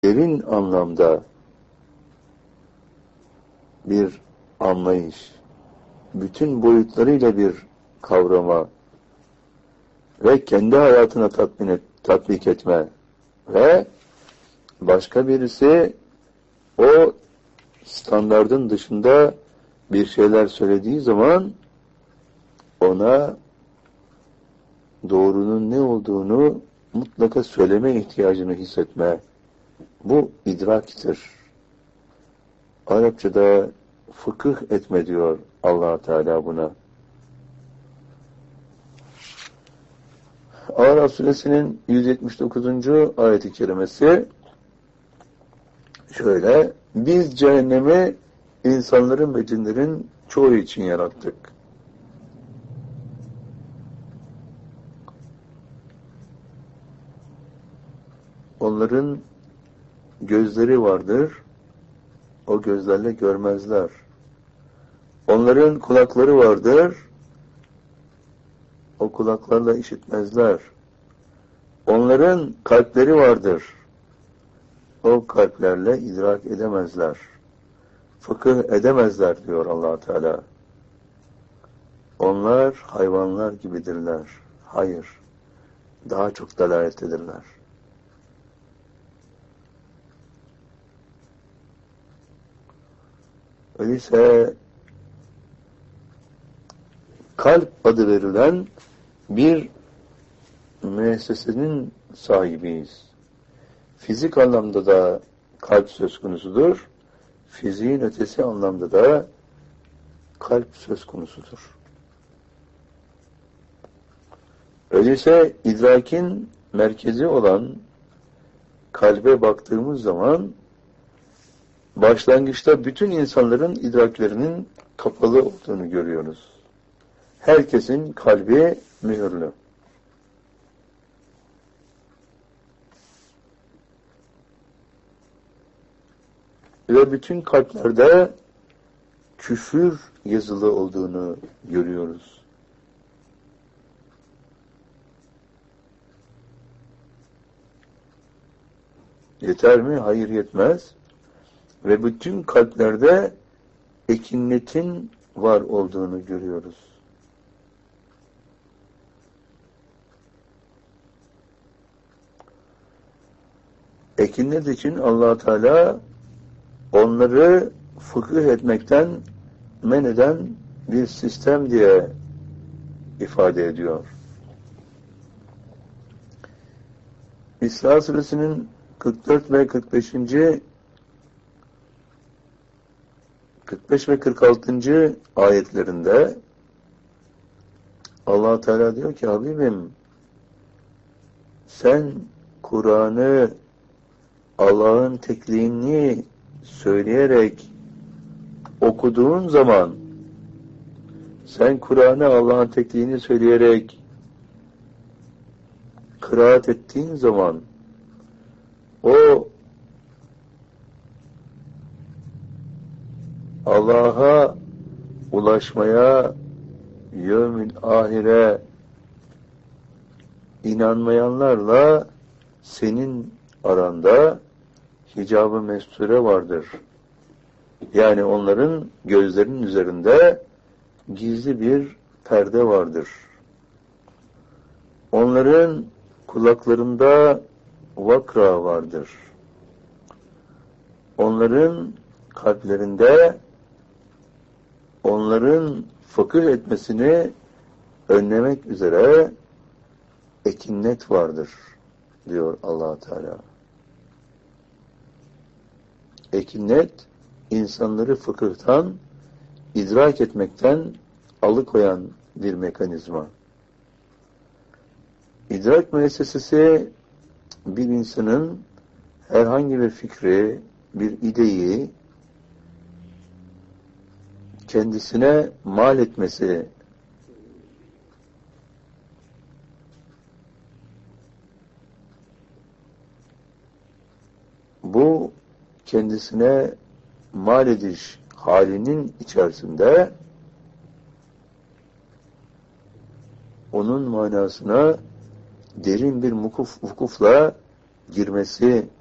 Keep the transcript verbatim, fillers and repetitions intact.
derin anlamda bir anlayış, bütün boyutlarıyla bir kavrama ve kendi hayatına tatmin et, tatbik etme ve başka birisi o standardın dışında bir şeyler söylediği zaman ona doğrunun ne olduğunu mutlaka söyleme ihtiyacını hissetme. Bu idraktir. Arapçada fıkıh etme diyor Allah Teala buna. Araf suresinin yüz yetmiş dokuzuncu ayet-i kerimesi şöyle: biz cehennemi insanların ve cinlerin çoğu için yarattık. Onların gözleri vardır, o gözlerle görmezler. Onların kulakları vardır, o kulaklarla işitmezler. Onların kalpleri vardır, o kalplerle idrak edemezler. Fıkıh edemezler diyor Allah Teala. Onlar hayvanlar gibidirler. Hayır, daha çok dalalettedirler. Öyleyse kalp adı verilen bir müessesenin sahibiyiz. Fizik anlamda da kalp söz konusudur. Fiziğin ötesi anlamda da kalp söz konusudur. Öyleyse idrakin merkezi olan kalbe baktığımız zaman başlangıçta bütün insanların idraklerinin kapalı olduğunu görüyoruz. Herkesin kalbi mühürlü. Ve bütün kalplerde küfür yazılı olduğunu görüyoruz. Yeter mi? Hayır, yetmez. Ve bütün kalplerde ekinnetin var olduğunu görüyoruz. Ekinnet için Allah Teala onları fıkıh etmekten men eden bir sistem diye ifade ediyor. İsra suresinin kırk dört ve kırk beşinci kırk beş ve kırk altıncı ayetlerinde Allah Teala diyor ki, Habibim sen Kur'an'ı Allah'ın tekliğini söyleyerek okuduğun zaman, sen Kur'an'ı Allah'ın tekliğini söyleyerek kıraat ettiğin zaman o Allah'a ulaşmaya, yevmil ahire inanmayanlarla senin aranda hicab-ı mesture vardır. Yani onların gözlerinin üzerinde gizli bir perde vardır. Onların kulaklarında vakra vardır. Onların kalplerinde onların fıkıh etmesini önlemek üzere ekinnet vardır diyor Allah Teala. Ekinnet insanları fıkıhtan, idrak etmekten alıkoyan bir mekanizma. İdrak müessesesi bir insanın herhangi bir fikri, bir ideyi kendisine mal etmesi, bu kendisine mal ediş halinin içerisinde onun manasına derin bir vukuf, vukufla girmesi